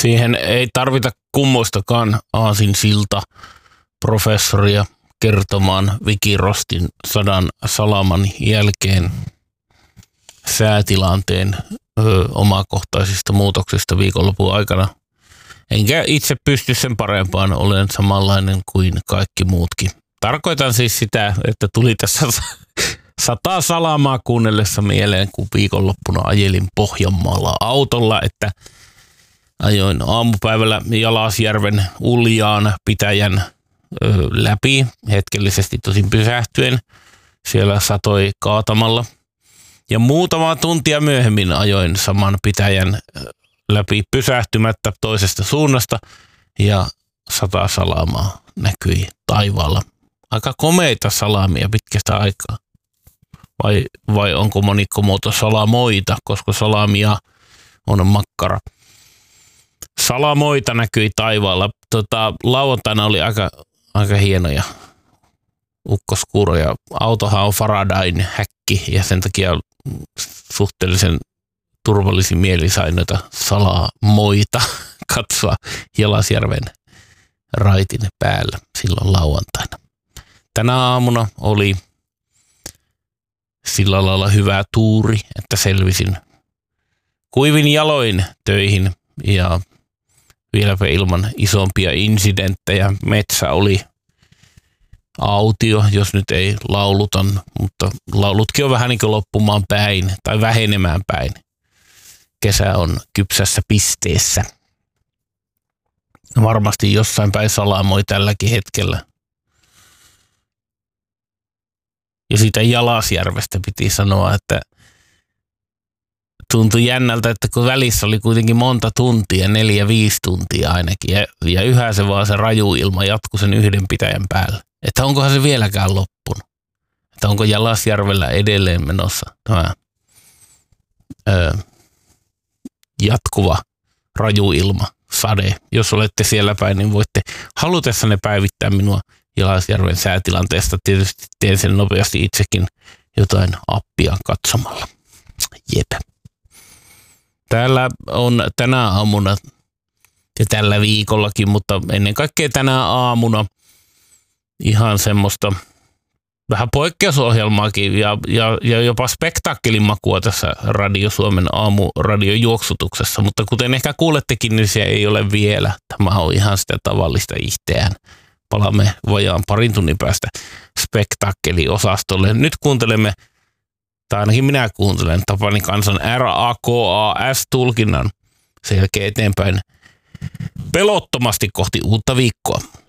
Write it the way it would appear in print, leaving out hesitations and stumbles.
Siihen ei tarvita kummoistakaan aasinsilta professoria kertomaan Wikirostin 100 salaman jälkeen säätilanteen omakohtaisista muutoksista viikonlopun aikana. Enkä itse pysty sen parempaan, olen samanlainen kuin kaikki muutkin. Tarkoitan siis sitä, että tuli tässä 100 salamaa kuunnellessa mieleen, kun viikonloppuna ajelin Pohjanmaalla autolla, että ajoin aamupäivällä Jalasjärven uljaan pitäjän läpi, hetkellisesti tosin pysähtyen. Siellä satoi kaatamalla. Ja muutama tuntia myöhemmin ajoin saman pitäjän läpi pysähtymättä toisesta suunnasta ja 100 salamaa näkyi taivaalla. Aika komeita salamia pitkästä aikaa. Vai onko monikkomuoto salamoita, koska salamia on makkara. Salamoita näkyi taivaalla. Lauantaina oli aika hienoja ukkoskuuroja. Autohan on Faradayn häkki ja sen takia suhteellisen turvallisin mieli sai noita salamoita katsoa Jalasjärven raitin päällä silloin lauantaina. Tänä aamuna oli sillä lailla hyvä tuuri, että selvisin kuivin jaloin töihin ja vieläpä ilman isompia insidenttejä. Metsä oli autio, jos nyt ei laulutan, mutta laulutkin on vähän niin kuin loppumaan päin tai vähenemään päin. Kesä on kypsässä pisteessä. Varmasti jossain päin salamoi tälläkin hetkellä. Ja siitä Jalasjärvestä piti sanoa, että tuntui jännältä, että kun välissä oli kuitenkin monta tuntia, 4-5 tuntia ainakin, ja yhä se vaan se raju ilma jatkui sen yhden pitäjän päällä. Että onkohan se vieläkään loppunut? Että onko Jalasjärvellä edelleen menossa tämä jatkuva raju ilma, sade. Jos olette siellä päin, niin voitte halutessanne päivittää minua Jalasjärven säätilanteesta. Tietysti teen sen nopeasti itsekin jotain appia katsomalla. Jep. Täällä on tänä aamuna ja tällä viikollakin, mutta ennen kaikkea tänä aamuna ihan semmoista vähän poikkeusohjelmaakin ja jopa spektaakkelimakua tässä Radio Suomen aamuradiojuoksutuksessa, mutta kuten ehkä kuulettekin, niin se ei ole vielä. Tämä on ihan sitä tavallista ihteään. Palaamme vajaan parin tunnin päästä spektaakkeli-osastolle. Nyt kuuntelemme, tai ainakin minä kuuntelen Tapani Kansan RAKAS-tulkinnan sen jälkeen eteenpäin pelottomasti kohti uutta viikkoa.